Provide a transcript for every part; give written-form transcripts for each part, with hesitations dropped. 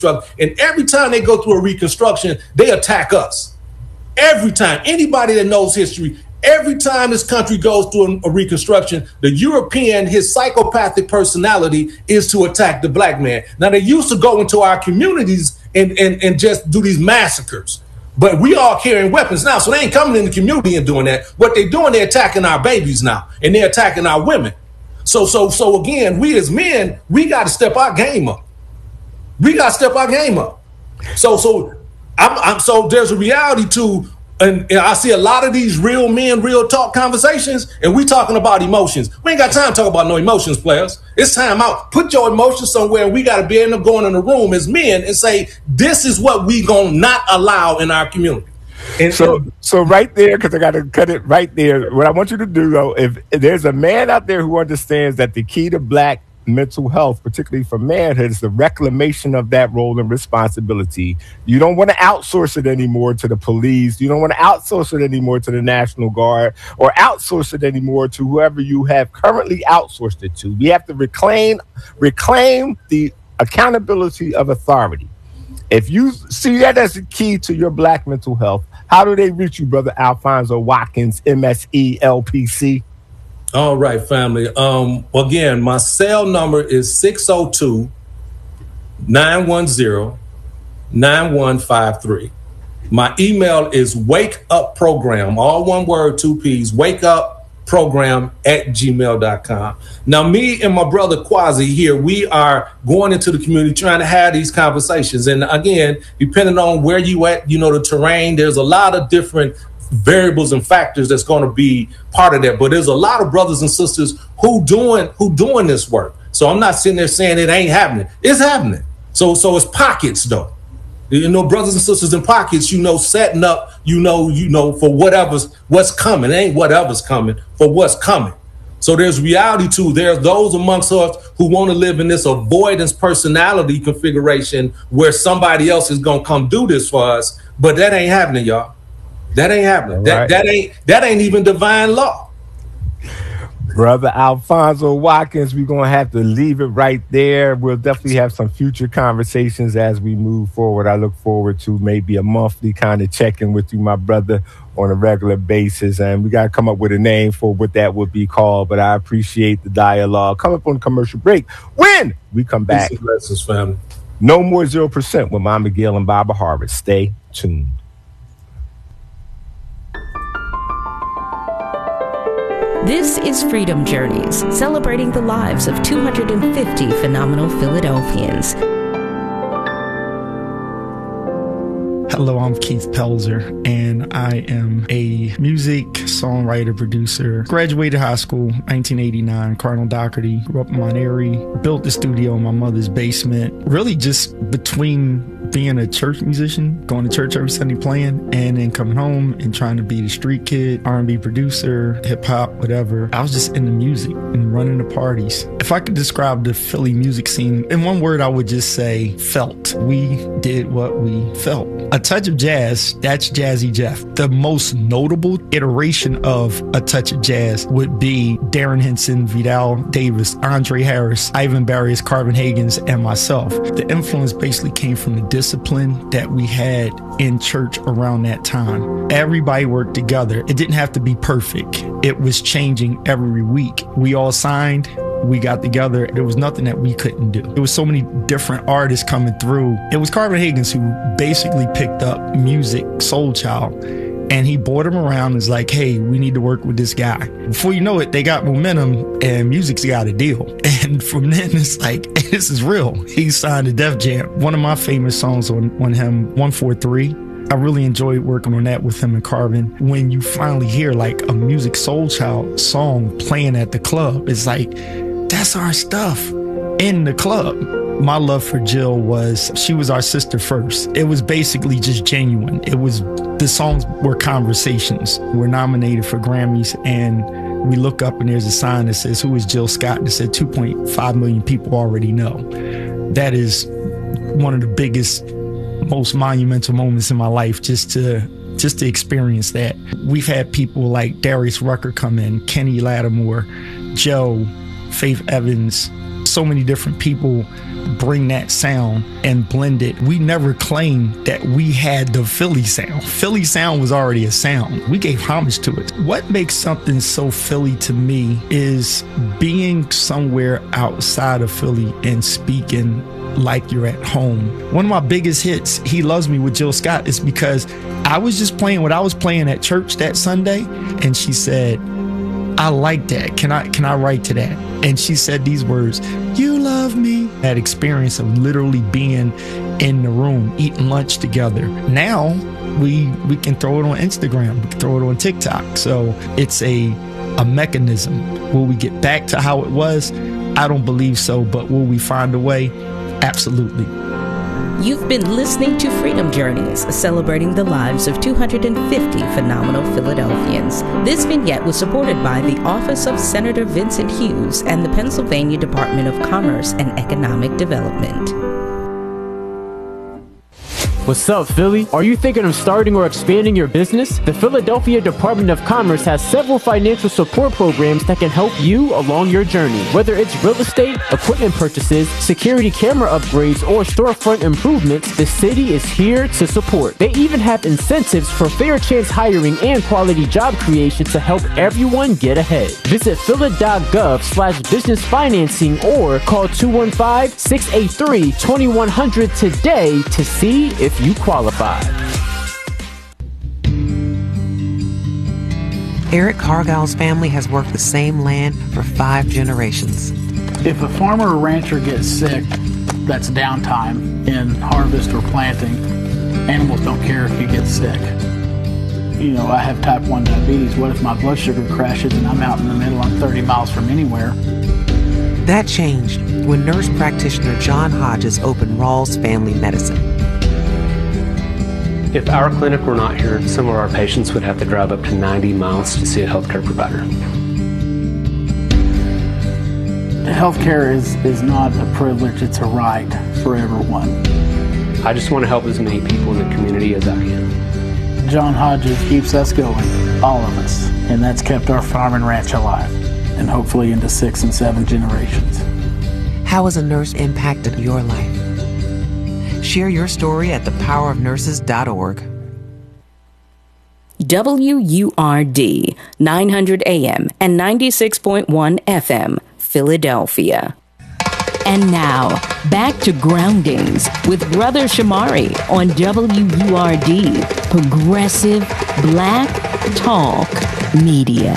And every time they go through a reconstruction, they attack us. Every time. Anybody that knows history, every time this country goes through a reconstruction, the European, his psychopathic personality is to attack the black man. Now, they used to go into our communities and just do these massacres. But we all carrying weapons now, so they ain't coming in the community and doing that. What they're doing, they're attacking our babies now, and they're attacking our women. So again, we as men, we got to step our game up. We got to step our game up. So there's a reality to, and I see a lot of these real men, real talk conversations, and we talking about emotions. We ain't got time to talk about no emotions, players. It's time out. Put your emotions somewhere, and we got to be able to go in the room as men and say, this is what we gonna not allow in our community. And so right there, because I got to cut it right there. What I want you to do, though, if there's a man out there who understands that the key to black mental health, particularly for manhood, is the reclamation of that role and responsibility. You don't want to outsource it anymore to the police. You don't want to outsource it anymore to the National Guard or outsource it anymore to whoever you have currently outsourced it to. We have to reclaim the accountability of authority. If you see that as the key to your black mental health, how do they reach you, Brother Alfonso Watkins, MSE LPC? All right, family. Again, my cell number is 602-910-9153. My email is wakeupprogram, all one word, 2 P's, wakeupprogram@gmail.com. Now, me and my brother Quasi here, we are going into the community trying to have these conversations. And again, depending on where you at, the terrain, there's a lot of different variables and factors that's going to be part of that. But there's a lot of brothers and sisters who doing this work. So I'm not sitting there saying it ain't happening. It's happening. So it's pockets though. Brothers and sisters in pockets, setting up, for what's coming. It ain't whatever's coming, for what's coming. So there's reality too. There's those amongst us who want to live in this avoidance personality configuration where somebody else is going to come do this for us. But that ain't happening, y'all. That ain't happening. Right. That ain't even divine law. Brother Alfonso Watkins, we're going to have to leave it right there. We'll definitely have some future conversations as we move forward. I look forward to maybe a monthly kind of check-in with you, my brother, on a regular basis. And we got to come up with a name for what that would be called. But I appreciate the dialogue. Come up on the commercial break. When we come back, blessings, family. No more 0% with Mama Gail and Baba Harvest. Stay tuned. This is Freedom Journeys, celebrating the lives of 250 phenomenal Philadelphians. Hello, I'm Keith Pelzer, and I am a music songwriter, producer. Graduated high school, 1989, Cardinal Doherty. Grew up in Mount Airy. Built the studio in my mother's basement. Really just between being a church musician, going to church every Sunday playing, and then coming home and trying to be the street kid, R&B producer, hip hop, whatever. I was just into music and running the parties. If I could describe the Philly music scene in one word, I would just say felt. We did what we felt. A touch of jazz, that's Jazzy Jeff. The most notable iteration of a touch of jazz would be Darren Henson, Vidal Davis, Andre Harris, Ivan Barrios, Carvin Higgins, and myself. The influence basically came from the discipline that we had in church around that time. Everybody worked together. It didn't have to be perfect. It was changing every week. We all signed. We got together. There was nothing that we couldn't do. There was so many different artists coming through. It was Carvin Higgins who basically picked up music, Soul Child, and he brought him around and was like, hey, we need to work with this guy. Before you know it, they got momentum and music's got a deal. And from then, it's like, this is real. He signed to Def Jam. One of my famous songs on him, 143. I really enjoyed working on that with him and Carvin. When you finally hear like a Music Soul Child song playing at the club, it's like, that's our stuff in the club. My love for Jill she was our sister first. It was basically just genuine. The songs were conversations. We're nominated for Grammys, and we look up and there's a sign that says, who is Jill Scott? And it said 2.5 million people already know. That is one of the biggest, most monumental moments in my life, just to experience that. We've had people like Darius Rucker come in, Kenny Lattimore, Joe, Faith Evans, so many different people bring that sound and blend it. We never claimed that we had the Philly sound. Philly sound was already a sound. We gave homage to it. What makes something so Philly to me is being somewhere outside of Philly and speaking like you're at home. One of my biggest hits, He Loves Me with Jill Scott, is because I was just playing what I was playing at church that Sunday, and she said, I like that. Can I write to that? And she said these words, you love me. That experience of literally being in the room, eating lunch together. Now we can throw it on Instagram. We can throw it on TikTok. So it's a mechanism. Will we get back to how it was? I don't believe so, but will we find a way? Absolutely. You've been listening to Freedom Journeys, celebrating the lives of 250 phenomenal Philadelphians. This vignette was supported by the Office of Senator Vincent Hughes and the Pennsylvania Department of Commerce and Economic Development. What's up, Philly? Are you thinking of starting or expanding your business? The Philadelphia Department of Commerce has several financial support programs that can help you along your journey. Whether it's real estate, equipment purchases, security camera upgrades, or storefront improvements, the city is here to support. They even have incentives for fair chance hiring and quality job creation to help everyone get ahead. Visit phila.gov/business financing or call 215-683-2100 today to see if you qualify. Eric Cargill's family has worked the same land for 5 generations. If a farmer or rancher gets sick, that's downtime in harvest or planting. Animals don't care if you get sick. You know, I have type 1 diabetes. What if my blood sugar crashes and I'm out in the middle, I'm 30 miles from anywhere? That changed when nurse practitioner John Hodges opened Rawls Family Medicine. If our clinic were not here, some of our patients would have to drive up to 90 miles to see a healthcare provider. Healthcare is not a privilege, it's a right for everyone. I just want to help as many people in the community as I can. John Hodges keeps us going, all of us, and that's kept our farm and ranch alive, and hopefully into 6 and 7 generations. How has a nurse impacted your life? Share your story at thepowerofnurses.org. WURD, 900 AM and 96.1 FM, Philadelphia. And now, back to Groundings with Brother Shamari on WURD, Progressive Black Talk Media.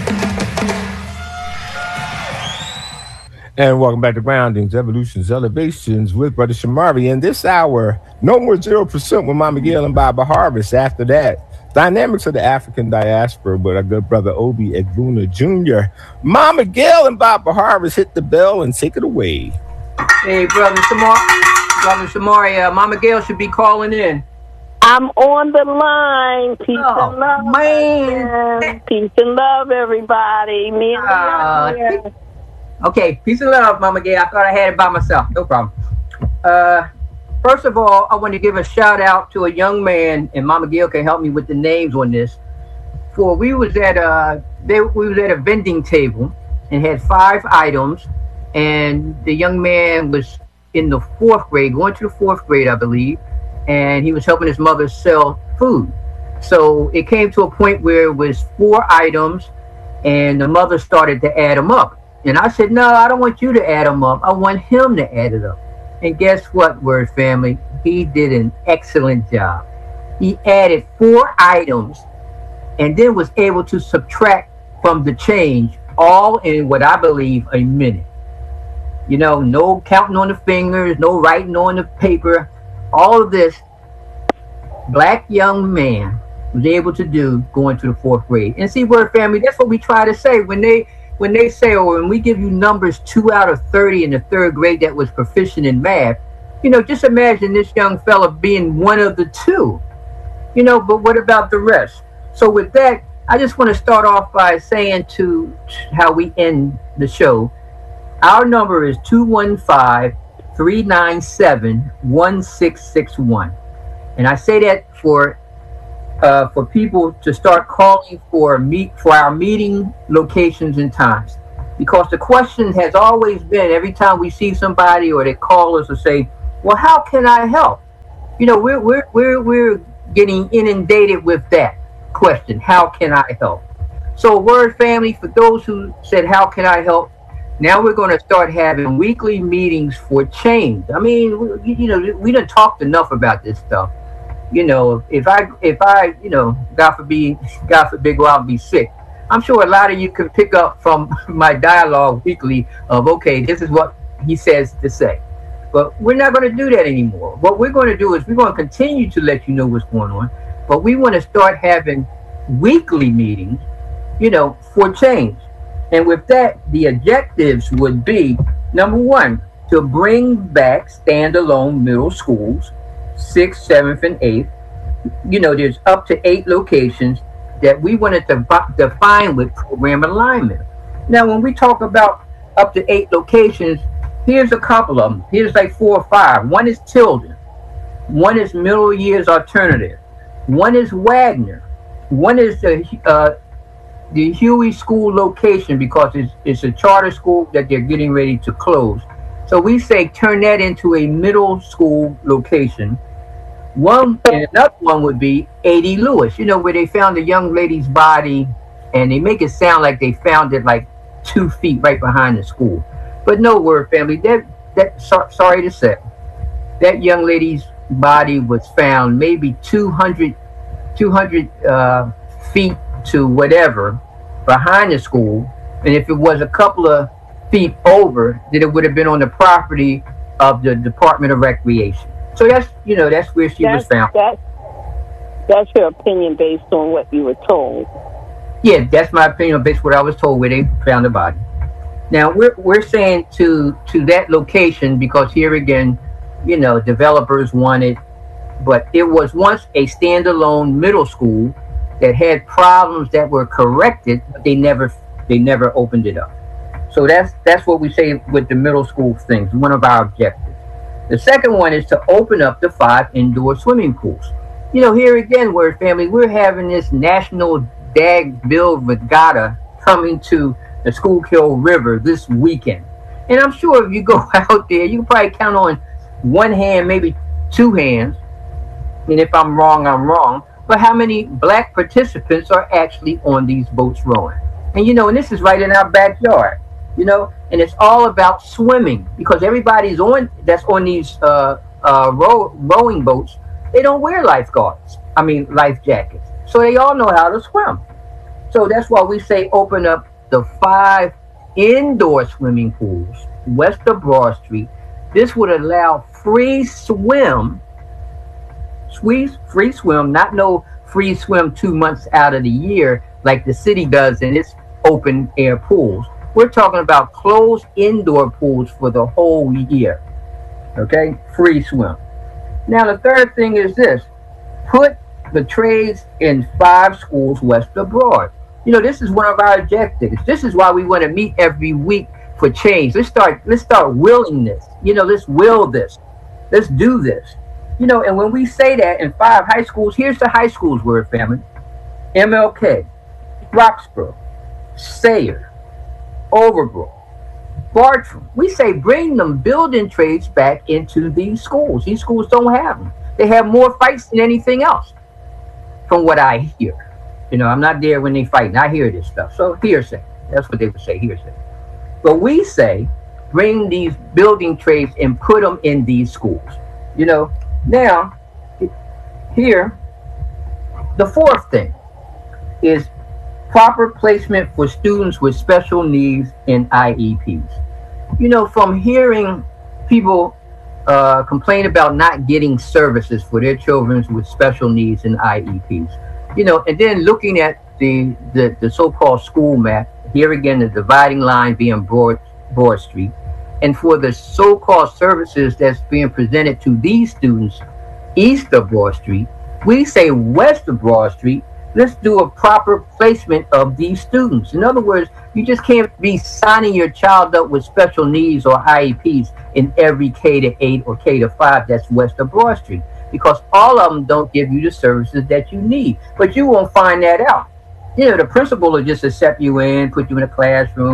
And welcome back to Groundings, Evolutions, Elevations with Brother Shamari. In this hour, no more 0% with Mama Gail and Baba Harvest. After that, Dynamics of the African Diaspora with our good brother Obi Egbuna Jr. Mama Gail and Baba Harvest, hit the bell and take it away. Hey, Brother Shamari, Mama Gail should be calling in. I'm on the line. Peace and love. Man. Peace and love, everybody. Me and Okay, peace and love, Mama Gail. I thought I had it by myself. No problem. First of all, I want to give a shout out to a young man, and Mama Gail can help me with the names on this. We was at a vending table and had 5 items, and the young man was in the 4th grade, going to the 4th grade, I believe, and he was helping his mother sell food. So it came to a point where it was 4 items, and the mother started to add them up. And I said, no, I don't want you to add them up. I want him to add it up. And guess what, Word family? He did an excellent job. He added 4 items and then was able to subtract from the change, all in what I believe a minute. You know, no counting on the fingers, no writing on the paper. All of this, black young man was able to do going to the 4th grade. And see, Word family, that's what we try to say when they say, or when we give you numbers 2 out of 30 in the 3rd grade that was proficient in math, you know, just imagine this young fella being one of the 2, you know, but what about the rest? So with that, I just want to start off by saying to how we end the show, our number is 215-397-1661. And I say that for people to start calling for our meeting locations and times. Because the question has always been, every time we see somebody or they call us or say, well, how can I help? You know, we're getting inundated with that question, how can I help? So Word family, for those who said, how can I help? Now we're going to start having weekly meetings for change. I mean, you know, we done talked enough about this stuff. You know, if I, you know, God forbid, go out and be sick, I'm sure a lot of you can pick up from my dialogue weekly of, okay, this is what he says to say. But we're not going to do that anymore. What we're going to do is we're going to continue to let you know what's going on, but we want to start having weekly meetings, you know, for change. And with that, the objectives would be, number one, to bring back standalone middle schools, 6th, 7th, and 8th. You know, there's up to 8 locations that we wanted to define with program alignment. Now, when we talk about up to 8 locations, here's a couple of them. Here's like 4 or 5. One is Tilden. One is Middle Years Alternative. One is Wagner. One is the Huey School location, because it's a charter school that they're getting ready to close. So we say turn that into a middle school location. One, and another one would be 80 Lewis, you know, where they found a young lady's body, and they make it sound like they found it like 2 feet right behind the school. But no, Word family, sorry to say, that young lady's body was found maybe 200 feet to whatever behind the school. And if it was a couple of feet over, then it would have been on the property of the Department of Recreation. So that's, you know, that's where she was found. That's your opinion based on what you were told. Yeah, that's my opinion based on what I was told where they found the body. Now we're saying to that location, because here again, you know, developers wanted, but it was once a standalone middle school that had problems that were corrected, but they never opened it up. So that's what we say with the middle school things, one of our objectives. The second one is to open up the 5 indoor swimming pools. You know, here again, Word family, we're having this national Dagville Regatta coming to the Schuylkill River this weekend. And I'm sure if you go out there, you can probably count on one hand, maybe 2 hands. And if I'm wrong, I'm wrong. But how many black participants are actually on these boats rowing? And, you know, and this is right in our backyard, you know, and it's all about swimming, because everybody's that's on these rowing boats, they don't wear life jackets. So they all know how to swim. So that's why we say open up the 5 indoor swimming pools west of Broad Street. This would allow free swim, not no free swim 2 months out of the year like the city does in its open air pools. We're talking about closed indoor pools for the whole year. Okay, free swim. Now the third thing is this: put the trades in 5 schools west of Broad. You know, this is one of our objectives. This is why we want to meet every week for change. Let's start willing this. You know, let's will this. Let's do this. You know, and when we say that in 5 high schools, here's the high schools, Word family: MLK, Roxborough, Sayre, Overbrook, Bartram. We say bring them building trades back into these schools. These schools don't have them. They have more fights than anything else, from what I hear. You know, I'm not there when they fight, and I hear this stuff. So hearsay. That's what they would say, hearsay. But we say bring these building trades and put them in these schools. You know, now, here, the fourth thing is proper placement for students with special needs in IEPs. You know, from hearing people complain about not getting services for their children with special needs in IEPs, you know, and then looking at the so-called school map, here again, the dividing line being Broad Street, and for the so-called services that's being presented to these students east of Broad Street, we say west of Broad Street, let's do a proper placement of these students. In other words, you just can't be signing your child up with special needs or IEPs in every K-8 or K-5 that's west of Broad Street, because all of them don't give you the services that you need. But you won't find that out. You know, the principal will just accept you in, put you in a classroom,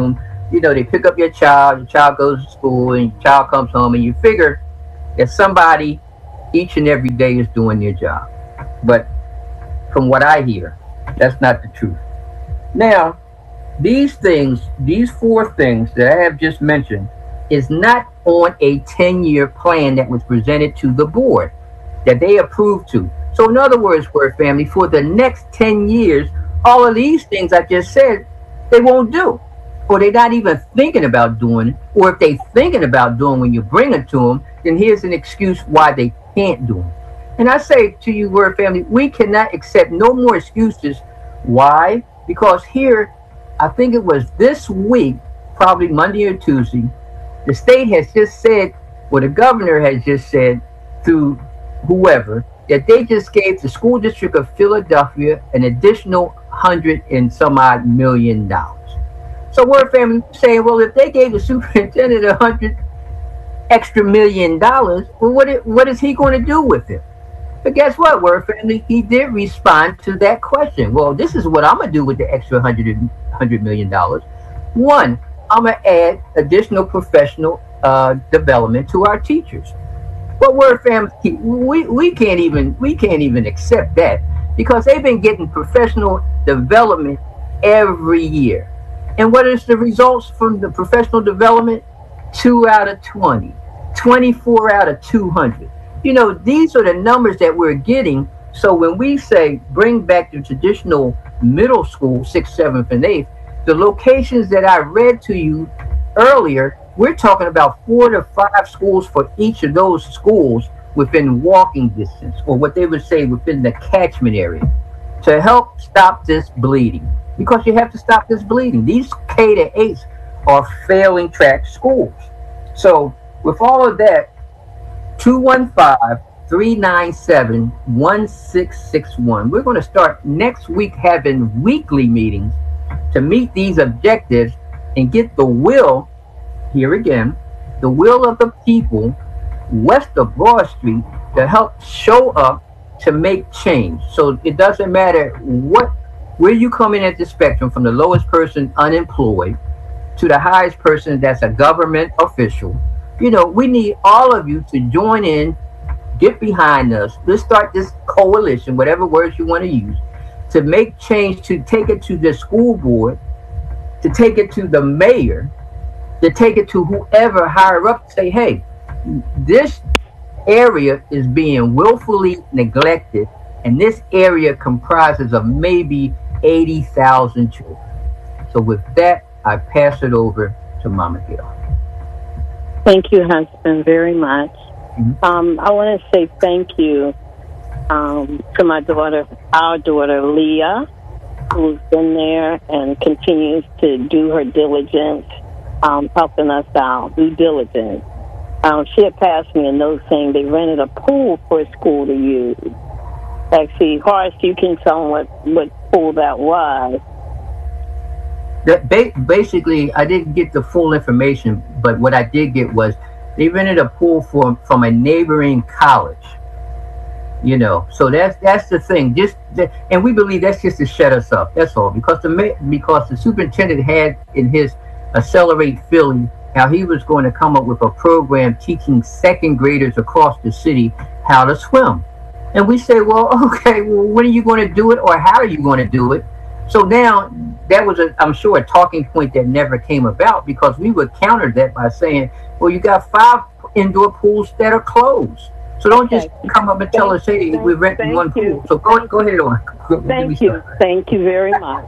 you know, they pick up your child goes to school, and your child comes home, and you figure that somebody each and every day is doing their job. But from what I hear, that's not the truth. Now, these things, these 4 things that I have just mentioned, is not on a 10-year plan that was presented to the board that they approved to. So in other words, Word Family, for the next 10 years, all of these things I just said, they won't do. Or they're not even thinking about doing it. Or if they're thinking about doing when you bring it to them, then here's an excuse why they can't do them. And I say to you, Word Family, we cannot accept no more excuses. Why? Because here, I think it was this week, probably Monday or Tuesday, the state has just said, or the governor has just said through whoever, that they just gave the school district of Philadelphia an additional $100 and some odd million. So Word Family saying, well, if they gave the superintendent $100 extra million, well, what is he going to do with it? But guess what, Word Family? He did respond to that question. Well, this is what I'm going to do with the extra $100 million. 1, I'm going to add additional professional development to our teachers. But Word Family, we can't even accept that, because they've been getting professional development every year. And what is the results from the professional development? 2 out of 20, 24 out of 200. You know, these are the numbers that we're getting. So when we say bring back the traditional middle school, 6th, 7th, and 8th, the locations that I read to you earlier, we're talking about 4 to 5 schools for each of those schools within walking distance, or what they would say within the catchment area, to help stop this bleeding. Because you have to stop this bleeding. These K to 8s are failing track schools. So with all of that, 215-397-1661. We're going to start next week having weekly meetings to meet these objectives and get the will, here again, the will of the people west of Broad Street to help show up to make change. So it doesn't matter where you come in at the spectrum, from the lowest person unemployed to the highest person that's a government official. You know, we need all of you to join in, get behind us. Let's start this coalition, whatever words you want to use, to make change, to take it to the school board, to take it to the mayor, to take it to whoever higher up, to say, hey, this area is being willfully neglected, and this area comprises of maybe 80,000 children. So with that, I pass it over to Mama Gail. Thank you, husband, very much. I want to say thank you to my daughter, our daughter, Leah, who's been there and continues to do her diligence, helping us out, due diligence. She had passed me a note saying they rented a pool for a school to use. Actually, Horace, you can tell them what pool that was. Basically, I didn't get the full information, but what I did get was they rented a pool from a neighboring college. You know, so that's the thing. And we believe that's just to shut us up. That's all, because the superintendent had in his Accelerate Philly how he was going to come up with a program teaching 2nd graders across the city how to swim. And we say, well, okay, well, when are you going to do it, or how are you going to do it? So now that was, I'm sure, a talking point that never came about, because we would counter that by saying, well, you got 5 indoor pools that are closed. So don't just come up and tell us, hey, we're renting one pool. So go ahead on. Thank you. Thank you very much.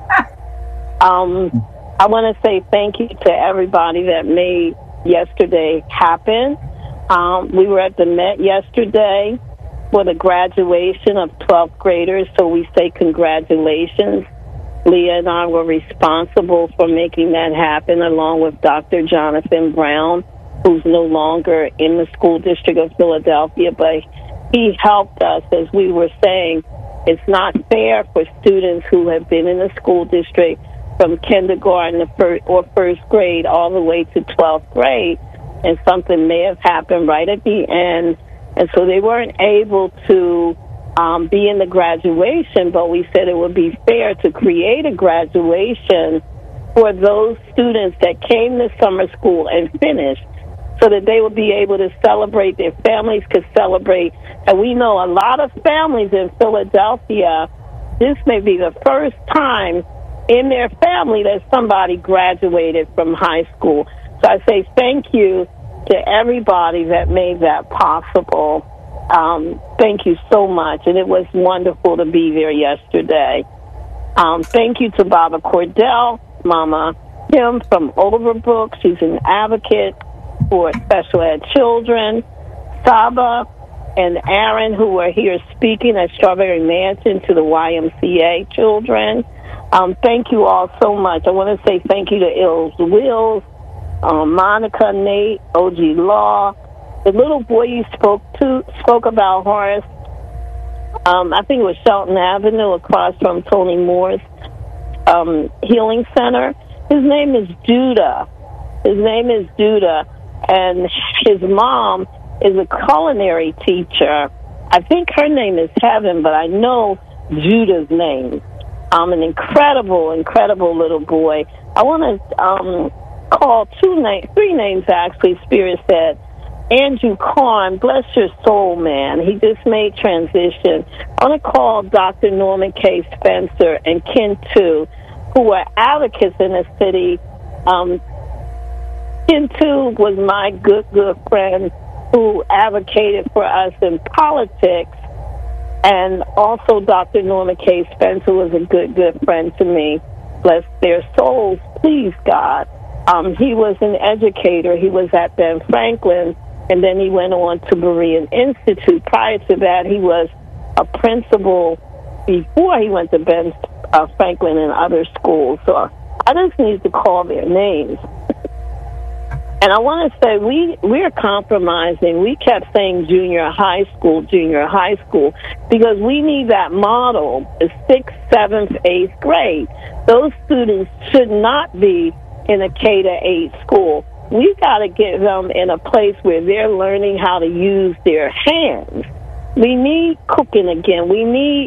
I want to say thank you to everybody that made yesterday happen. We were at the Met yesterday for the graduation of 12th graders, so we say congratulations. Leah and I were responsible for making that happen, along with Dr. Jonathan Brown, who's no longer in the school district of Philadelphia, but he helped us. As we were saying, it's not fair for students who have been in the school district from kindergarten or first grade all the way to 12th grade, and something may have happened right at the end, and so they weren't able to be in the graduation, but we said it would be fair to create a graduation for those students that came to summer school and finished, so that they would be able to celebrate, their families could celebrate. And we know a lot of families in Philadelphia, this may be the first time in their family that somebody graduated from high school. So I say thank you to everybody that made that possible. Thank you so much. And it was wonderful to be there yesterday. Thank you to Baba Cordell, Mama Kim from Overbrook. She's an advocate for special ed children. Saba and Aaron, who were here speaking at Strawberry Mansion to the YMCA children. Thank you all so much. I want to say thank you to Ills Wills, Monica, Nate, OG Law. The little boy you spoke about, Horace, I think it was Shelton Avenue across from Tony Moore's Healing Center. His name is Judah. And his mom is a culinary teacher. I think her name is Heaven, but I know Judah's name. An incredible, incredible little boy. I want to call three names, actually. Spirit said, Andrew Korn, bless your soul, man. He just made transition. I want to call Dr. Norman K. Spencer and Ken Tu, who were advocates in the city. Ken Tu was my good friend who advocated for us in politics. And also Dr. Norman K. Spencer was a good friend to me. Bless their souls, please, God. He was an educator. He was at Ben Franklin, and then he went on to Berean Institute. Prior to that, he was a principal before he went to Ben Franklin and other schools. So I just need to call their names. And I want to say we're compromising. We kept saying junior high school, because we need that model, the 6th, 7th, 8th grade. Those students should not be in a K-8 school. We got to get them in a place where they're learning how to use their hands. We need cooking again. We need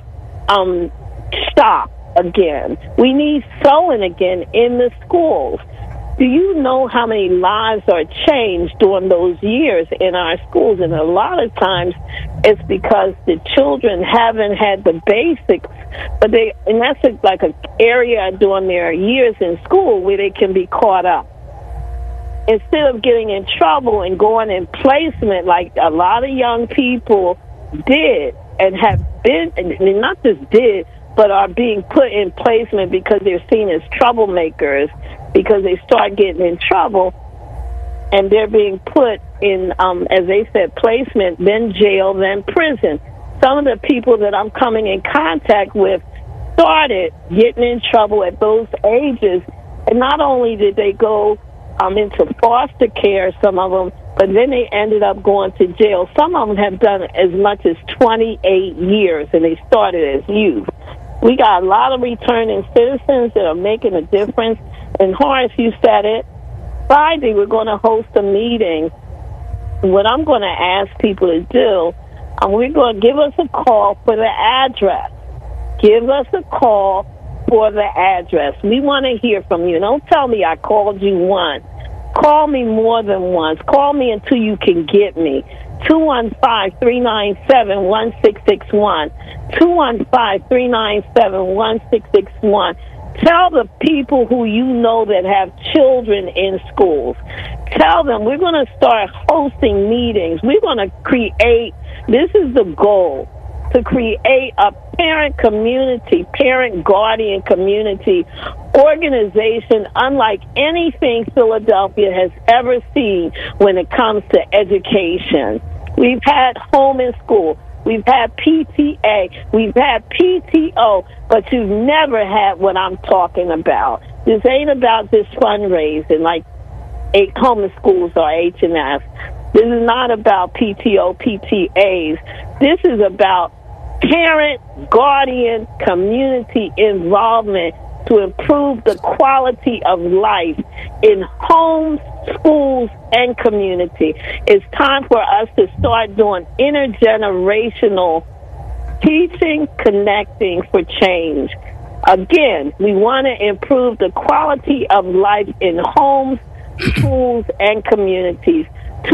shop again. We need sewing again in the schools. Do you know how many lives are changed during those years in our schools? And a lot of times it's because the children haven't had the basics, and that's like an area during their years in school where they can be caught up. Instead of getting in trouble and going in placement like a lot of young people did and have been, and not just did, but are being put in placement because they're seen as troublemakers, because they start getting in trouble and they're being put in, as they said, placement, then jail, then prison. Some of the people that I'm coming in contact with started getting in trouble at those ages, and not only did they go into foster care, some of them, but then they ended up going to jail. Some of them have done as much as 28 years, and they started as youth. We got a lot of returning citizens that are making a difference. And Horace, you said it. Friday, we're going to host a meeting. What I'm going to ask people to do, we're going to give us a call for the address. Give us a call for the address. We want to hear from you. Don't tell me I called you once. Call me more than once. Call me until you can get me. 215-397-1661. 215-397-1661. Tell the people who you know that have children in schools. Tell them we're going to start hosting meetings. We're going to create, this is the goal, to create a parent community, parent guardian community organization unlike anything Philadelphia has ever seen when it comes to education. We've had home and school. We've had PTA. We've had PTO. But you've never had what I'm talking about. This ain't about just fundraising like home schools or H&S. This is not about PTO, PTAs. This is about parent, guardian, community involvement to improve the quality of life in homes, schools, and community. It's time for us to start doing intergenerational teaching, connecting for change. Again, we want to improve the quality of life in homes, schools, and communities.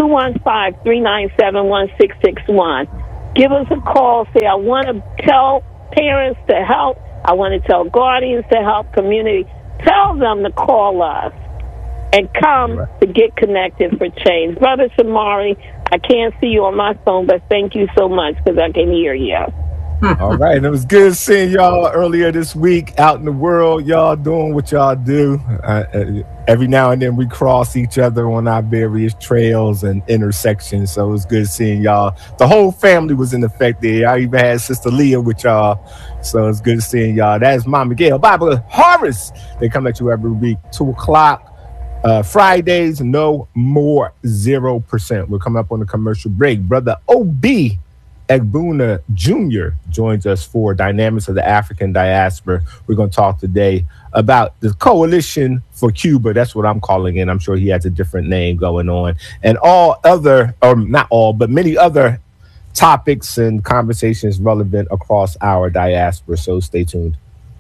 215-397-1661. Give us a call. Say, I want to tell parents to help. I want to tell guardians to help, community. Tell them to call us and come to get connected for change. Brother Shamari, I can't see you on my phone, but thank you so much because I can hear you. All right. And it was good seeing y'all earlier this week out in the world. Y'all doing what y'all do. Every now and then we cross each other on our various trails and intersections. So it was good seeing y'all. The whole family was in effect there. I even had Sister Leah with y'all. So it's good seeing y'all. That's Mama Gail, Bible Harvest. They come at you every week, 2:00. Fridays, no more 0%. We're coming up on the commercial break. Brother O.B. Egbuna Jr. joins us for Dynamics of the African Diaspora. We're going to talk today about the Coalition for Cuba. That's what I'm calling it. I'm sure he has a different name going on. And all other, or not all, but many other topics and conversations relevant across our diaspora. So stay tuned.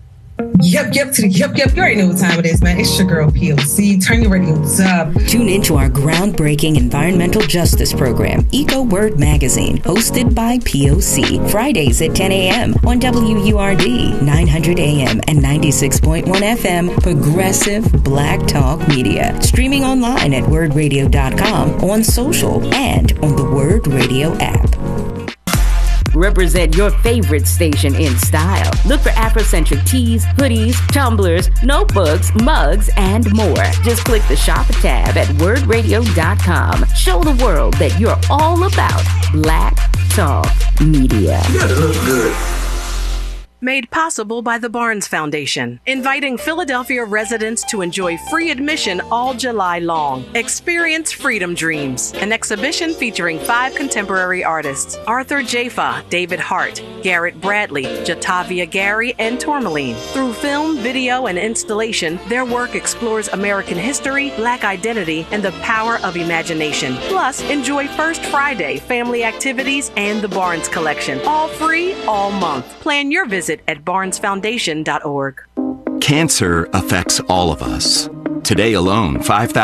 Yep. You already know what time it is, man. It's your girl POC. Turn your radios up. Tune into our groundbreaking environmental justice program, Eco Word Magazine, hosted by POC. Fridays at 10 a.m. on WURD, 900 a.m. and 96.1 FM, Progressive Black Talk Media. Streaming online at wordradio.com, on social, and on the Word Radio app. Represent your favorite station in style. Look for Afrocentric tees, hoodies, tumblers, notebooks, mugs, and more. Just click the shop tab at wordradio.com. Show the world that you're all about Black Talk Media. You gotta look good. Made possible by the Barnes Foundation, inviting Philadelphia residents to enjoy free admission all July long. Experience Freedom Dreams, an exhibition featuring 5 contemporary artists: Arthur Jafa, David Hart, Garrett Bradley, Jatavia Gary, and Tourmaline. Through film, video, and installation, their work explores American history, Black identity, and the power of imagination. Plus, enjoy First Friday, family activities, and the Barnes Collection. All free, all month. Plan your visit at barnesfoundation.org. Cancer affects all of us. Today alone,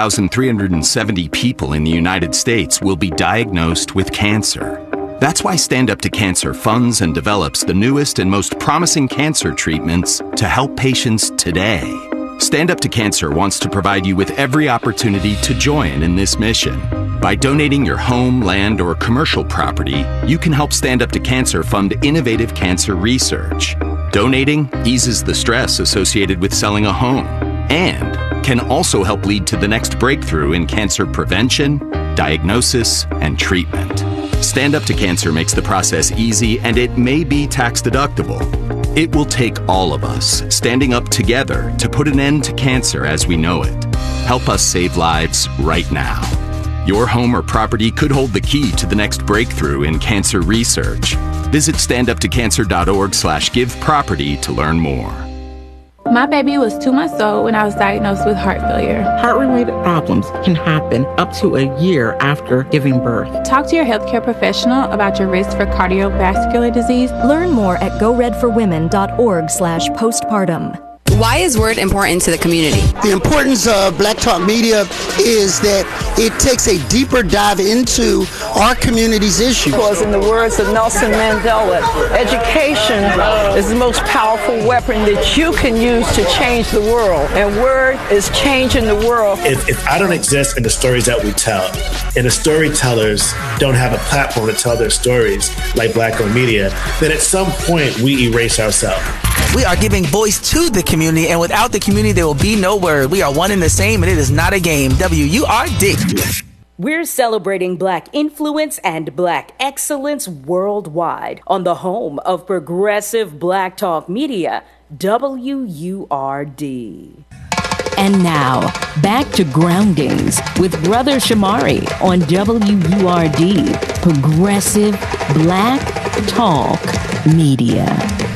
5,370 people in the United States will be diagnosed with cancer. That's why Stand Up to Cancer funds and develops the newest and most promising cancer treatments to help patients today. Stand Up to Cancer wants to provide you with every opportunity to join in this mission. By donating your home, land, or commercial property, you can help Stand Up to Cancer fund innovative cancer research. Donating eases the stress associated with selling a home and can also help lead to the next breakthrough in cancer prevention, diagnosis, and treatment. Stand Up to Cancer makes the process easy, and it may be tax deductible. It will take all of us standing up together to put an end to cancer as we know it. Help us save lives right now. Your home or property could hold the key to the next breakthrough in cancer research. Visit standuptocancer.org/giveproperty to learn more. My baby was 2 months old when I was diagnosed with heart failure. Heart-related problems can happen up to a year after giving birth. Talk to your healthcare professional about your risk for cardiovascular disease. Learn more at goredforwomen.org/postpartum. Why is Word important to the community? The importance of Black Talk Media is that it takes a deeper dive into our community's issues. Because in the words of Nelson Mandela, education is the most powerful weapon that you can use to change the world. And Word is changing the world. If I don't exist in the stories that we tell, and the storytellers don't have a platform to tell their stories like Black Owned Media, then at some point we erase ourselves. We are giving voice to the community, and without the community, there will be no Word. We are one and the same, and it is not a game. WURD. We're celebrating Black influence and Black excellence worldwide on the home of progressive Black Talk Media, WURD. And now, back to Groundings with Brother Shamari on WURD, Progressive Black Talk Media.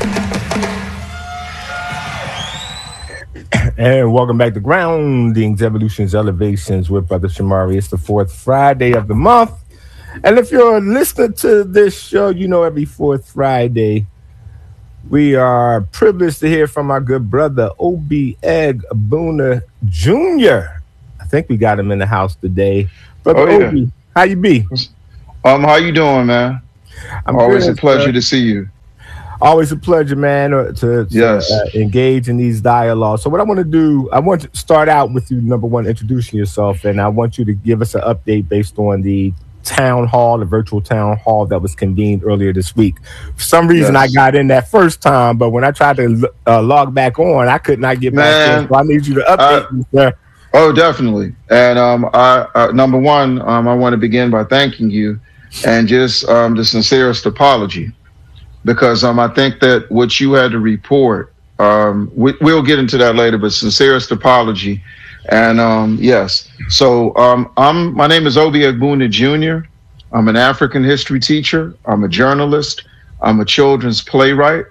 And welcome back to Groundings, Evolutions, Elevations with Brother Shamari. It's the 4th Friday of the month. And if you're a listener to this show, you know every 4th Friday, We are privileged to hear from our good brother, Obi Egbuna Jr. I think we got him in the house today. Brother Obi, how you be? How you doing, man? Always a pleasure to see you. Always a pleasure, man, to engage in these dialogues. So what I want to do, I want to start out with you, number one, introducing yourself, and I want you to give us an update based on the town hall, the virtual town hall that was convened earlier this week. For some reason, I got in that first time, but when I tried to log back on, I could not get back in. So I need you to update me, sir. Oh, definitely. And number one, I want to begin by thanking you and just the sincerest apology. Because I think that what you had to report, we'll get into that later, but sincerest apology. And yes, so my name is Obi Egbuna Jr. I'm an African history teacher. I'm a journalist. I'm a children's playwright.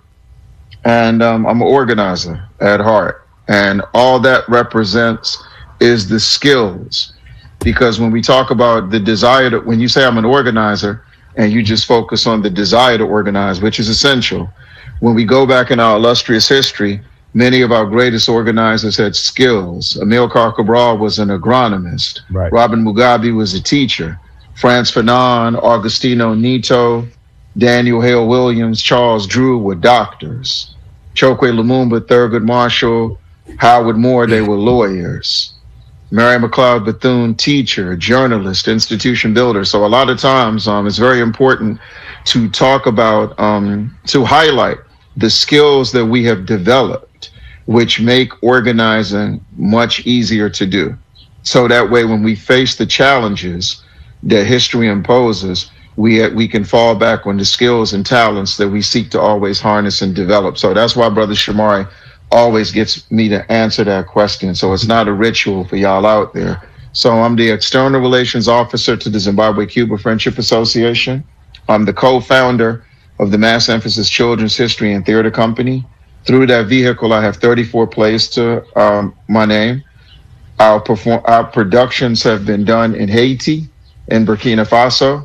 And I'm an organizer at heart. And all that represents is the skills. Because when we talk about the desire to, when you say I'm an organizer, and you just focus on the desire to organize, which is essential. When we go back in our illustrious history, many of our greatest organizers had skills. Amilcar Cabral was an agronomist. Right. Robin Mugabe was a teacher. Frantz Fanon, Augustino Neto, Daniel Hale Williams, Charles Drew were doctors. Chokwe Lumumba, Thurgood Marshall, Howard Moore, they were lawyers. Mary McLeod Bethune, teacher, journalist, institution builder. So a lot of times it's very important to talk about, to highlight the skills that we have developed, which make organizing much easier to do. So that way, when we face the challenges that history imposes, we can fall back on the skills and talents that we seek to always harness and develop. So that's why Brother Shamari always gets me to answer that question. So it's not a ritual for y'all out there. So I'm the External Relations Officer to the Zimbabwe-Cuba Friendship Association. I'm the co-founder of the Mass Emphasis Children's History and Theater Company. Through that vehicle, I have 34 plays to my name. Our productions have been done in Haiti, in Burkina Faso,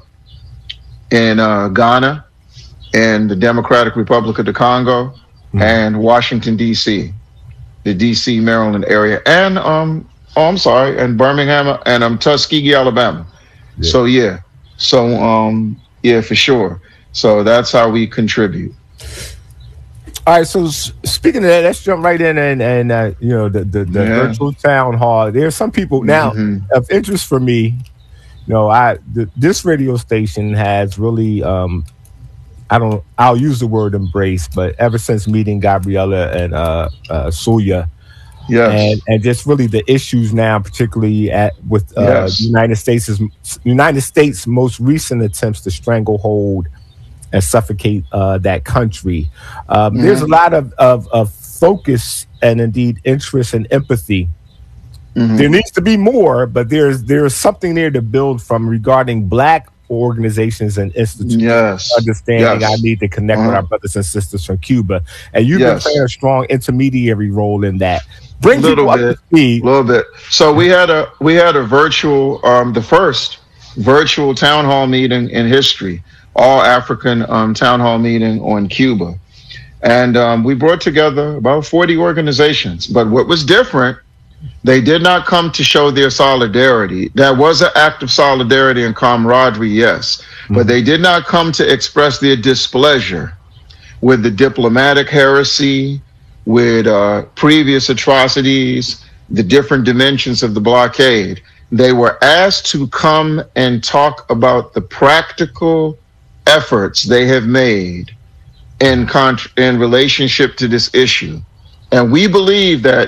in Ghana, in the Democratic Republic of the Congo, and Washington, D.C., the D.C., Maryland area, and and Birmingham, and Tuskegee, Alabama. Yeah. So, for sure. So that's how we contribute. All right, so speaking of that, let's jump right in and the virtual town hall. There's some people now of interest for me. This radio station has really I'll use the word embrace, but ever since meeting Gabriella and Suya, and just really the issues now, particularly with the United States' most recent attempts to stranglehold and suffocate that country. There's a lot of focus and indeed interest and empathy. There needs to be more, but there's something there to build from regarding Black organizations and institutions. Understanding I need to connect with our brothers and sisters from Cuba, and you've been playing a strong intermediary role in that. Bring people up to speed. A little bit. So we had a virtual, the first virtual town hall meeting in history, all African town hall meeting on Cuba, and we brought together about 40 organizations. But what was different, they did not come to show their solidarity. That was an act of solidarity and camaraderie, yes. But they did not come to express their displeasure with the diplomatic heresy, with previous atrocities, the different dimensions of the blockade. They were asked to come and talk about the practical efforts they have made in relationship to this issue. And we believe that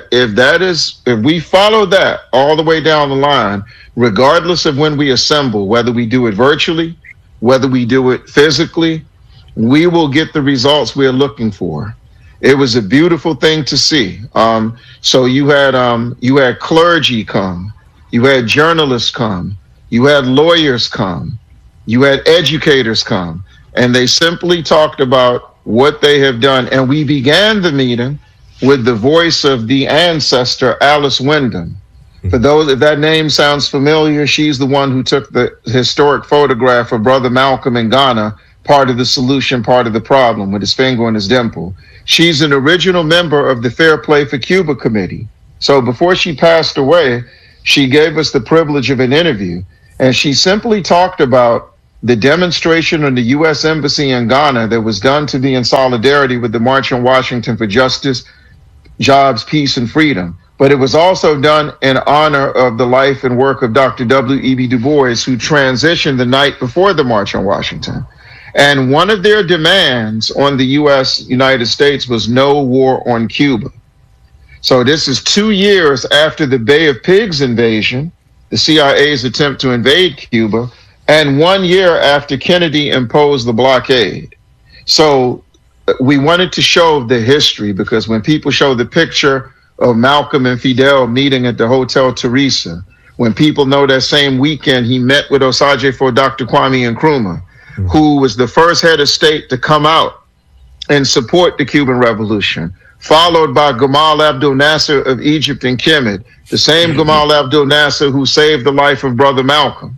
if we follow that all the way down the line, regardless of when we assemble, whether we do it virtually, whether we do it physically, we will get the results we're looking for. It was a beautiful thing to see. So you had clergy come, you had journalists come, you had lawyers come, you had educators come, and they simply talked about what they have done. And we began the meeting with the voice of the ancestor, Alice Wyndham. For those, if that name sounds familiar, she's the one who took the historic photograph of Brother Malcolm in Ghana part of the solution, part of the problem, with his finger on his dimple. She's an original member of the Fair Play for Cuba Committee. So before she passed away, she gave us the privilege of an interview, and she simply talked about the demonstration in the U.S. Embassy in Ghana that was done to be in solidarity with the March on Washington for Justice, Jobs, Peace, and Freedom. But it was also done in honor of the life and work of Dr. W.E.B. Du Bois, who transitioned the night before the March on Washington. And one of their demands on the United States was no war on Cuba. So this is 2 years after the Bay of Pigs invasion, the CIA's attempt to invade Cuba, and 1 year after Kennedy imposed the blockade. So we wanted to show the history, because when people show the picture of Malcolm and Fidel meeting at the Hotel Teresa, when people know that same weekend he met with Osagyefo Dr. Kwame Nkrumah, who was the first head of state to come out and support the Cuban Revolution, followed by Gamal Abdel Nasser of Egypt and Kemet, the same Gamal Abdel Nasser who saved the life of Brother Malcolm.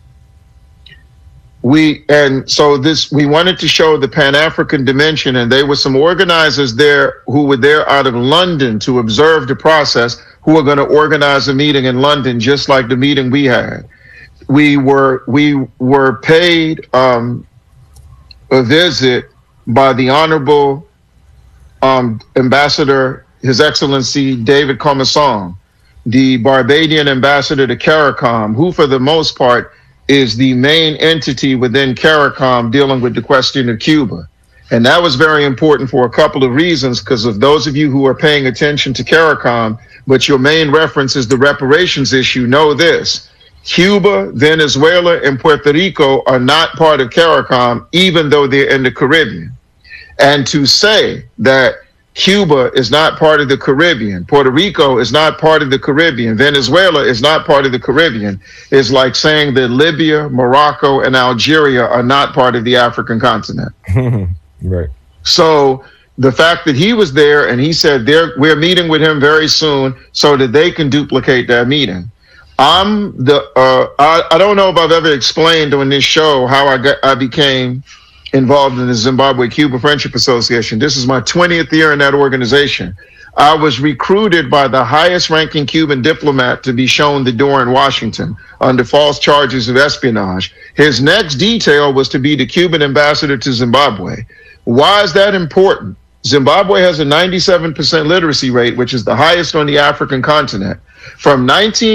We wanted to show the Pan-African dimension, and there were some organizers there who were there out of London to observe the process, who were going to organize a meeting in London, just like the meeting we had. We were paid a visit by the Honorable Ambassador, His Excellency David Commerson, the Barbadian ambassador to CARICOM, who for the most part is the main entity within CARICOM dealing with the question of Cuba. And that was very important for a couple of reasons, because of those of you who are paying attention to CARICOM, but your main reference is the reparations issue, know this: Cuba, Venezuela, and Puerto Rico are not part of CARICOM, even though they're in the Caribbean. And to say that Cuba is not part of the Caribbean, Puerto Rico is not part of the Caribbean, Venezuela is not part of the Caribbean, is like saying that Libya, Morocco, and Algeria are not part of the African continent. Right. So the fact that he was there and he said we're meeting with him very soon so that they can duplicate that meeting. I don't know if I've ever explained on this show how I became involved in the Zimbabwe-Cuba Friendship Association. This is my 20th year in that organization. I was recruited by the highest ranking Cuban diplomat to be shown the door in Washington under false charges of espionage. His next detail was to be the Cuban ambassador to Zimbabwe. Why is that important? Zimbabwe has a 97% literacy rate, which is the highest on the African continent. From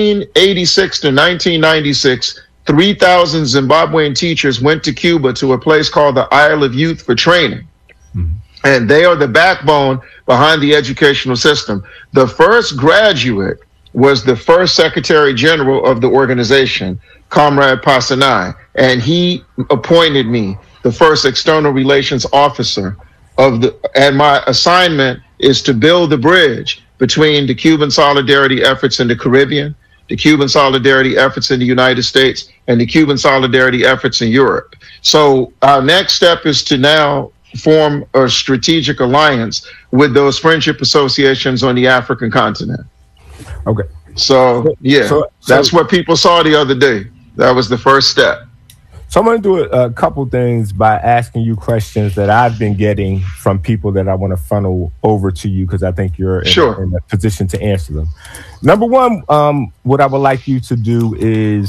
1986 to 1996, 3,000 Zimbabwean teachers went to Cuba to a place called the Isle of Youth for training. And they are the backbone behind the educational system. The first graduate was the first Secretary General of the organization, Comrade Pasanai, and he appointed me the first external relations officer and my assignment is to build the bridge between the Cuban solidarity efforts in the Caribbean, the Cuban solidarity efforts in the United States, and the Cuban solidarity efforts in Europe. So our next step is to now form a strategic alliance with those friendship associations on the African continent. Okay. So, yeah, that's what people saw the other day. That was the first step. So I'm going to do a couple things by asking you questions that I've been getting from people that I want to funnel over to you, because I think you're in a position to answer them. Number one, what I would like you to do is,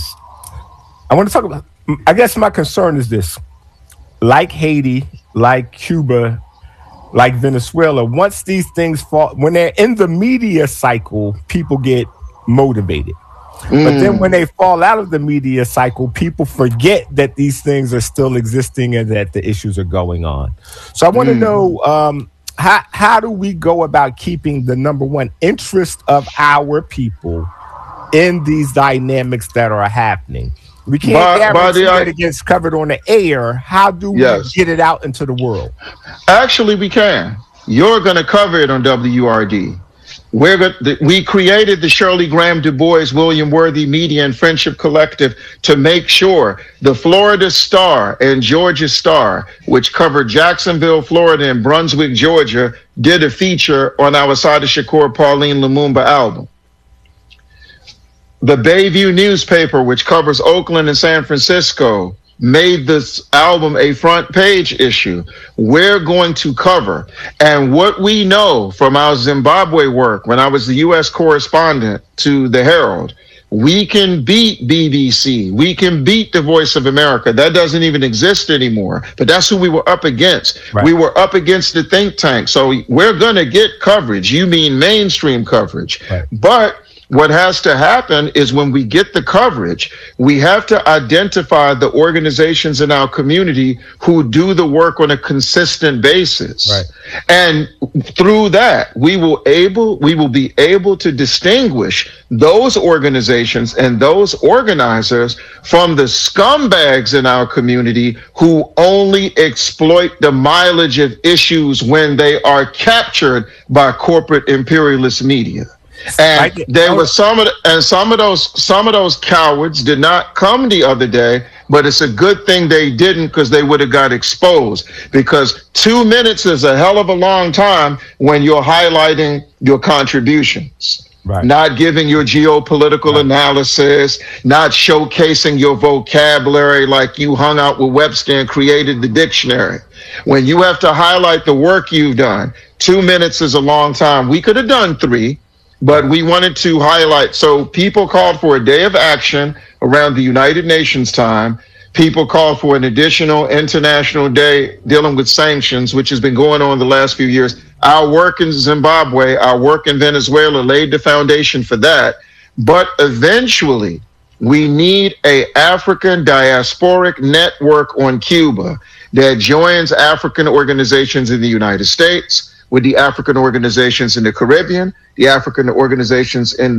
I want to talk about, I guess my concern is this: like Haiti, like Cuba, like Venezuela, once these things fall, when they're in the media cycle, people get motivated. But then when they fall out of the media cycle, people forget that these things are still existing and that the issues are going on. So I want to know, how do we go about keeping the number one interest of our people in these dynamics that are happening? We can't guarantee that it gets covered on the air. How do we get it out into the world? Actually, we can. You're going to cover it on WRD. We created the Shirley Graham Du Bois William Worthy Media and Friendship Collective to make sure the Florida Star and Georgia Star, which covered Jacksonville, Florida, and Brunswick, Georgia, did a feature on our Sada Shakur Pauline Lumumba album. The Bayview newspaper, which covers Oakland and San Francisco, made this album a front page issue. We're going to cover. And what we know from our Zimbabwe work, when I was the U.S. correspondent to the Herald, we can beat BBC. We can beat the Voice of America. That doesn't even exist anymore. But that's who we were up against. Right. We were up against the think tank. So we're going to get coverage. You mean mainstream coverage. Right. But what has to happen is when we get the coverage, we have to identify the organizations in our community who do the work on a consistent basis. Right. And through that, we will be able to distinguish those organizations and those organizers from the scumbags in our community who only exploit the mileage of issues when they are captured by corporate imperialist media. And there was some of those cowards did not come the other day, but it's a good thing they didn't, because they would have got exposed. Because 2 minutes is a hell of a long time when you're highlighting your contributions. Right. Not giving your geopolitical analysis, not showcasing your vocabulary like you hung out with Webster and created the dictionary. When you have to highlight the work you've done, 2 minutes is a long time. We could have done 3. But we wanted to highlight, so people called for a day of action around the United Nations time. People called for an additional international day dealing with sanctions, which has been going on the last few years. Our work in Zimbabwe, our work in Venezuela laid the foundation for that. But eventually, we need an African diasporic network on Cuba that joins African organizations in the United States, with the African organizations in the Caribbean, the African organizations in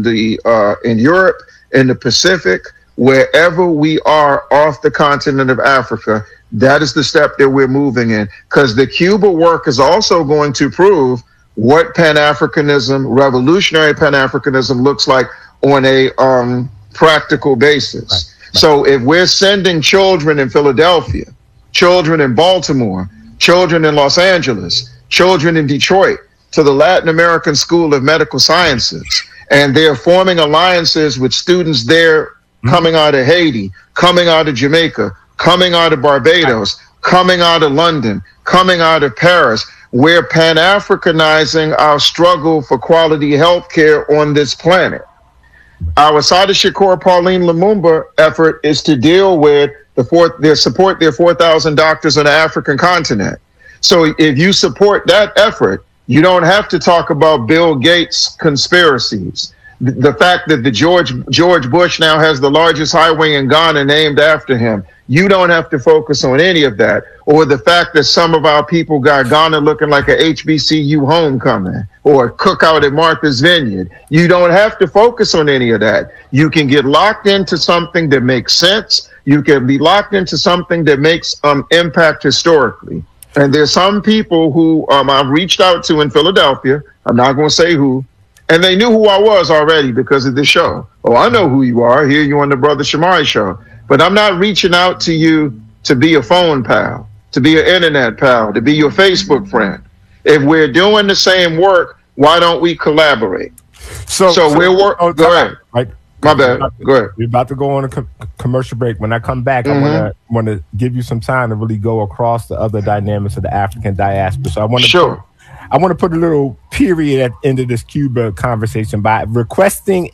Europe, in the Pacific, wherever we are off the continent of Africa. That is the step that we're moving in, because the Cuba work is also going to prove what Pan-Africanism, revolutionary Pan-Africanism, looks like on a practical basis. Right. So if we're sending children in Philadelphia, children in Baltimore, children in Los Angeles, children in Detroit to the Latin American School of Medical Sciences, and they're forming alliances with students there coming out of Haiti, coming out of Jamaica, coming out of Barbados, coming out of London, coming out of Paris. We're Pan-Africanizing our struggle for quality health care on this planet. Our Assata Shakur Pauline Lumumba effort is to deal with support their 4,000 doctors on the African continent. So if you support that effort, you don't have to talk about Bill Gates conspiracies. The fact that the George Bush now has the largest highway in Ghana named after him. You don't have to focus on any of that. Or the fact that some of our people got Ghana looking like a HBCU homecoming or a cookout at Martha's Vineyard. You don't have to focus on any of that. You can get locked into something that makes sense. You can be locked into something that makes impact historically. And there's some people who I've reached out to in Philadelphia. I'm not going to say who. And they knew who I was already because of this show. Oh, I know who you are. I hear you on the Brother Shamari show. But I'm not reaching out to you to be a phone pal, to be an internet pal, to be your Facebook friend. If we're doing the same work, why don't we collaborate? So we're working. Go ahead. Right. My bad. Go ahead. We're about to go on a commercial break. When I come back, I want to give you some time to really go across the other dynamics of the African diaspora. So I want to put a little period at the end of this Cuba conversation by requesting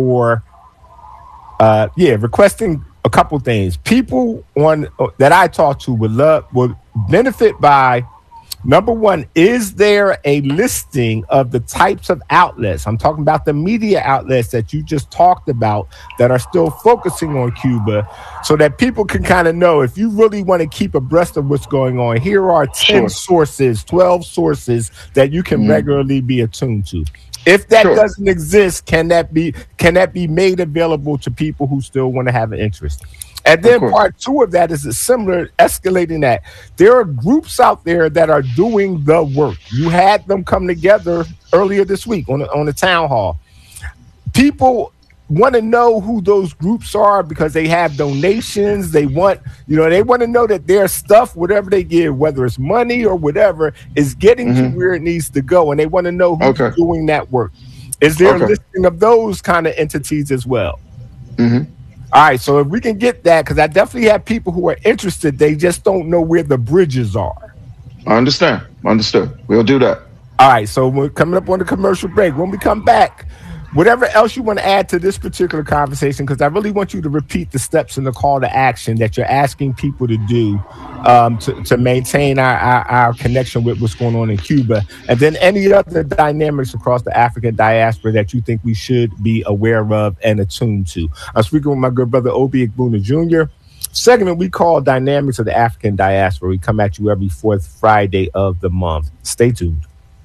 requesting a couple things. People that I talk to would benefit by. Number one, is there a listing of the types of outlets? I'm talking about the media outlets that you just talked about that are still focusing on Cuba, so that people can kind of know, if you really want to keep abreast of what's going on, here are 10 sources, 12 sources that you can regularly be attuned to. If that doesn't exist, can that be made available to people who still want to have an interest? And then part two of that is a similar, escalating that. There are groups out there that are doing the work. You had them come together earlier this week on the town hall. People want to know who those groups are because they have donations. They want to know that their stuff, whatever they give, whether it's money or whatever, is getting to where it needs to go. And they want to know who's doing that work. Is there a listing of those kind of entities as well? All right, so if we can get that, because I definitely have people who are interested, they just don't know where the bridges are. I understand. Understood. We'll do that. All right, so we're coming up on the commercial break. When we come back, whatever else you want to add to this particular conversation, because I really want you to repeat the steps in the call to action that you're asking people to do to maintain our connection with what's going on in Cuba, and then any other dynamics across the African diaspora that you think we should be aware of and attuned to. I'm speaking with my good brother, Obi Egbuna Jr. Segment we call Dynamics of the African Diaspora. We come at you every fourth Friday of the month. Stay tuned.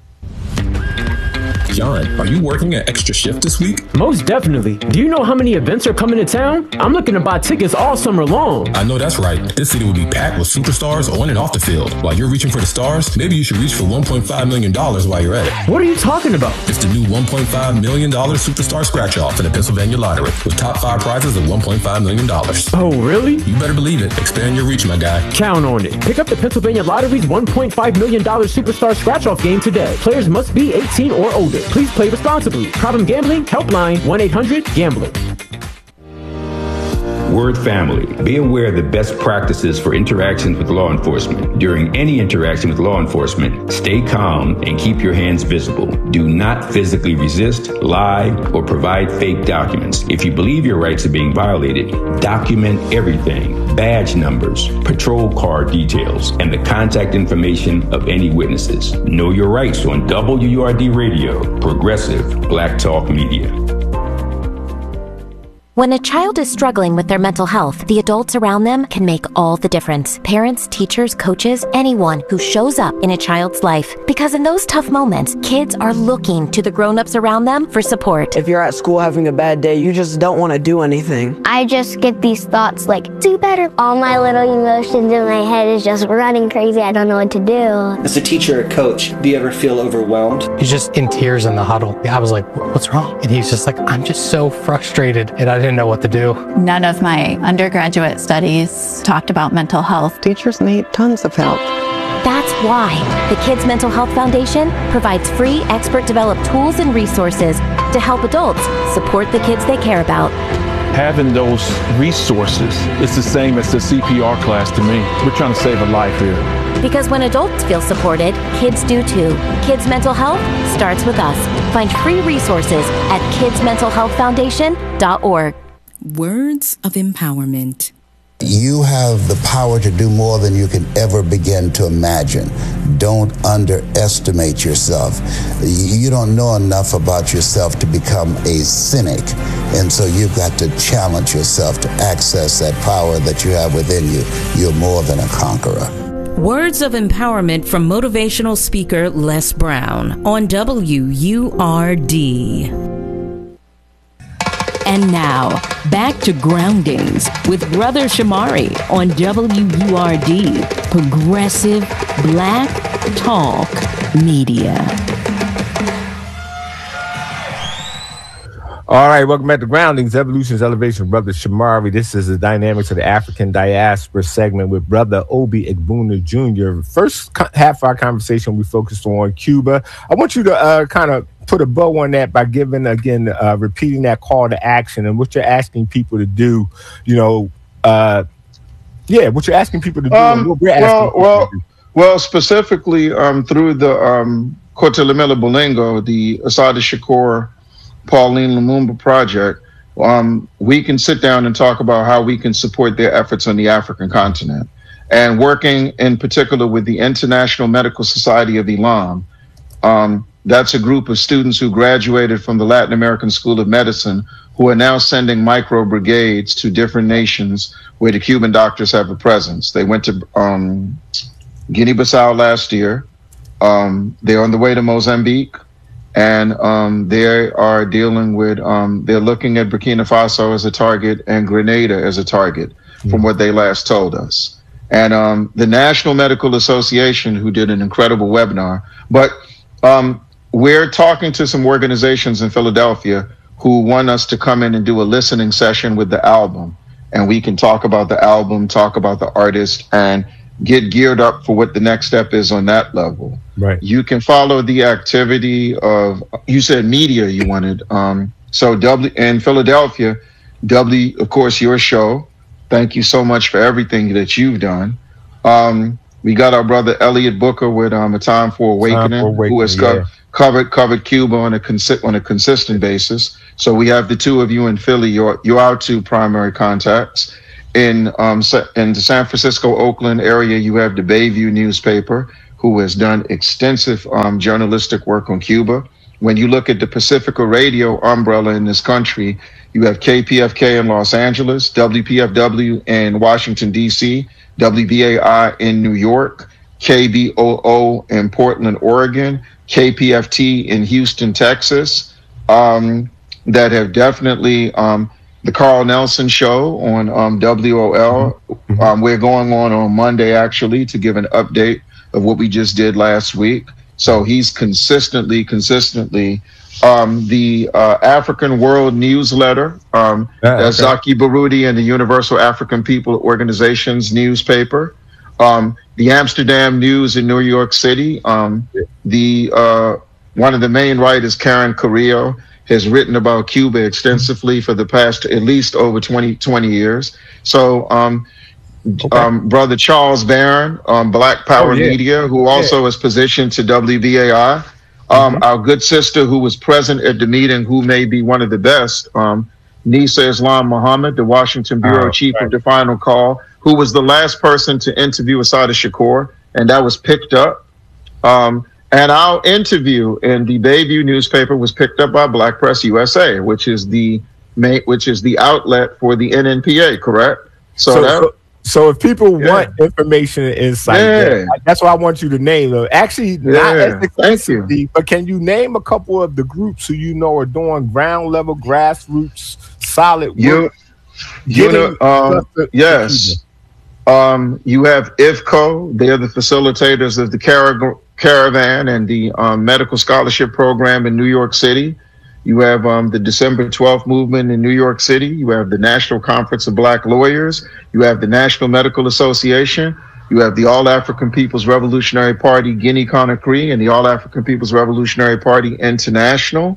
John, are you working an extra shift this week? Most definitely. Do you know how many events are coming to town? I'm looking to buy tickets all summer long. I know that's right. This city will be packed with superstars on and off the field. While you're reaching for the stars, maybe you should reach for $1.5 million while you're at it. What are you talking about? It's the new $1.5 million Superstar Scratch-Off in the Pennsylvania Lottery with top 5 prizes of $1.5 million. Oh, really? You better believe it. Expand your reach, my guy. Count on it. Pick up the Pennsylvania Lottery's $1.5 million Superstar Scratch-Off game today. Players must be 18 or older. Please play responsibly. Problem gambling? Helpline 1-800-GAMBLER. Word family, be aware of the best practices for interactions with law enforcement. During any interaction with law enforcement, stay calm and keep your hands visible. Do not physically resist, lie, or provide fake documents. If you believe your rights are being violated, document everything: badge numbers, patrol car details, and the contact information of any witnesses. Know your rights on WURD Radio, Progressive Black Talk Media. When a child is struggling with their mental health, the adults around them can make all the difference. Parents, teachers, coaches, anyone who shows up in a child's life. Because in those tough moments, kids are looking to the grown-ups around them for support. If you're at school having a bad day, you just don't want to do anything. I just get these thoughts like, do better. All my little emotions in my head is just running crazy. I don't know what to do. As a teacher or coach, do you ever feel overwhelmed? He's just in tears in the huddle. I was like, what's wrong? And he's just like, I'm just so frustrated. And I didn't know what to do. None of my undergraduate studies talked about mental health. Teachers need tons of help. That's why the Kids Mental Health Foundation provides free expert-developed tools and resources to help adults support the kids they care about. Having those resources is the same as the CPR class to me. We're trying to save a life here. Because when adults feel supported, kids do too. Kids Mental Health starts with us. Find free resources at kidsmentalhealthfoundation.org. Words of empowerment. You have the power to do more than you can ever begin to imagine. Don't underestimate yourself. You don't know enough about yourself to become a cynic. And so you've got to challenge yourself to access that power that you have within you. You're more than a conqueror. Words of empowerment from motivational speaker Les Brown on WURD. And now, back to Groundings with Brother Shamari on WURD, Progressive Black Talk Media. All right, welcome back to Groundings, Evolution's Elevation, Brother Shamari. This is the Dynamics of the African Diaspora segment with Brother Obi Egbuna Jr. First half of our conversation, we focused on Cuba. I want you to kind of put a bow on that by giving, again, repeating that call to action and what you're asking people to do, what you're asking people to do. Well, specifically through the Kotelemela Bolingo, the Assata Shakur, Pauline Lumumba project, we can sit down and talk about how we can support their efforts on the African continent. And working in particular with the International Medical Society of Elam, that's a group of students who graduated from the Latin American School of Medicine who are now sending micro brigades to different nations where the Cuban doctors have a presence. They went to Guinea-Bissau last year. They're on the way to Mozambique. And they are dealing with, they're looking at Burkina Faso as a target and Grenada as a target from what they last told us. And the National Medical Association, who did an incredible webinar, but we're talking to some organizations in Philadelphia who want us to come in and do a listening session with the album. And we can talk about the album, talk about the artist, and get geared up for what the next step is on that level. Right. You can follow the activity of, you said media you wanted. So in Philadelphia, of course, your show. Thank you so much for everything that you've done. We got our brother Elliot Booker with A Time for Awakening, who has covered Cuba on a consistent basis. So we have the two of you in Philly. You're our two primary contacts. In the San Francisco, Oakland area, you have the Bayview newspaper, who has done extensive journalistic work on Cuba. When you look at the Pacifica Radio umbrella in this country, you have KPFK in Los Angeles, WPFW in Washington, D.C., WBAI in New York, KBOO in Portland, Oregon, KPFT in Houston, Texas, that have definitely, the Carl Nelson Show on WOL. We're going on Monday, actually, to give an update of what we just did last week. So he's consistently, the African World Newsletter, that's Zaki Baroudi and the Universal African People Organization's newspaper. The Amsterdam News in New York City. One of the main writers, Karen Carrillo, has written about Cuba extensively for the past at least over 20 years. So Brother Charles Barron, Black Power Media, who also is positioned to WBAI. Our good sister who was present at the meeting, who may be one of the best, Nisa Islam Muhammad, the Washington Bureau Chief of the Final Call, who was the last person to interview Assata Shakur, and that was picked up. And our interview in the Bayview newspaper was picked up by Black Press USA, which is the outlet for the NNPA, correct? So if people want information and insight, that's what I want you to name them. Actually, not as exclusively, but can you name a couple of the groups who you know are doing ground level, grassroots, solid work? Yes. You have IFCO. They're the facilitators of the Caravan and the Medical Scholarship Program in New York City. You have the December 12th movement in New York City. You have the National Conference of Black Lawyers. You have the National Medical Association. You have the All African People's Revolutionary Party Guinea-Conakry and the All African People's Revolutionary Party International.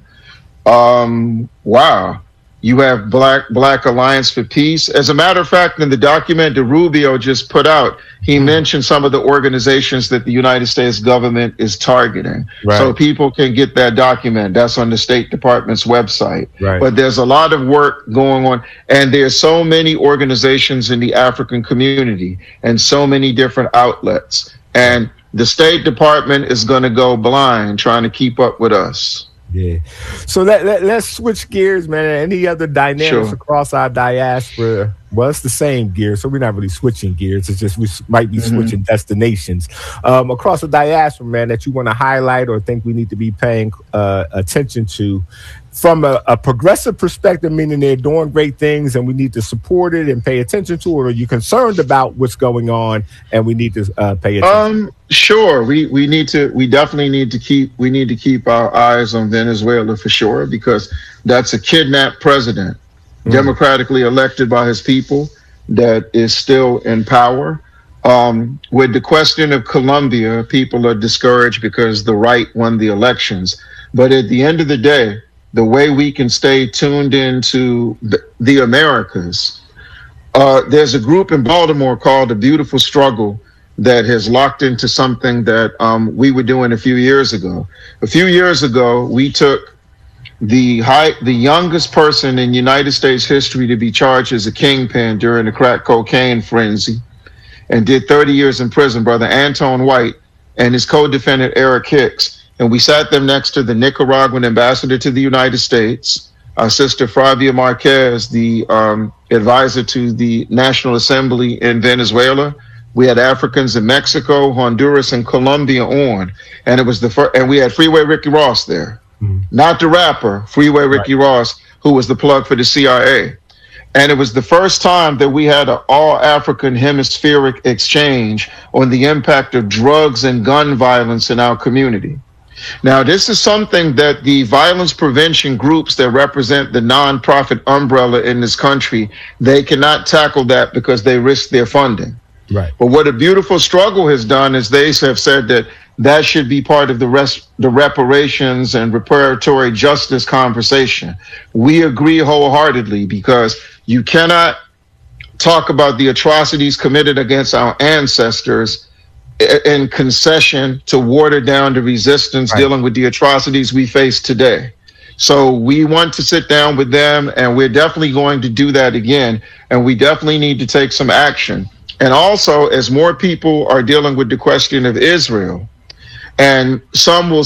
Wow. You have Black Alliance for Peace. As a matter of fact, in the document that Rubio just put out, he mentioned some of the organizations that the United States government is targeting. Right. So people can get that document. That's on the State Department's website. Right. But there's a lot of work going on. And there's so many organizations in the African community and so many different outlets. And the State Department is going to go blind trying to keep up with us. Yeah. So let's switch gears, man. Any other dynamics across our diaspora? Well, it's the same gear, so we're not really switching gears. It's just we might be switching destinations. Across the diaspora, man, that you want to highlight or think we need to be paying attention to from a progressive perspective, meaning they're doing great things and we need to support it and pay attention to it, or are you concerned about what's going on and we need to pay attention? Sure. We definitely need to keep our eyes on Venezuela for sure, because that's a kidnapped president, democratically elected by his people, that is still in power. With the question of Colombia, people are discouraged because the right won the elections. But at the end of the day, the way we can stay tuned into the Americas, there's a group in Baltimore called The Beautiful Struggle that has locked into something that we were doing a few years ago. A few years ago, we took the youngest person in United States history to be charged as a kingpin during the crack cocaine frenzy and did 30 years in prison, Brother Anton White, and his co-defendant Eric Hicks. And we sat them next to the Nicaraguan ambassador to the United States, our sister Flavia Marquez, the advisor to the National Assembly in Venezuela. We had Africans in Mexico, Honduras, and Colombia on. And it was and we had Freeway Ricky Ross there. Not the rapper, Freeway Ricky Ross, who was the plug for the CIA. And it was the first time that we had an all-African hemispheric exchange on the impact of drugs and gun violence in our community. Now, this is something that the violence prevention groups that represent the nonprofit umbrella in this country, they cannot tackle that because they risk their funding. Right. But what A Beautiful Struggle has done is they have said that should be part of the reparations and reparatory justice conversation. We agree wholeheartedly because You cannot talk about the atrocities committed against our ancestors in concession to water down the resistance dealing with the atrocities we face today. So we want to sit down with them, and we're definitely going to do that again. And we definitely need to take some action. And also, as more people are dealing with the question of Israel, and some will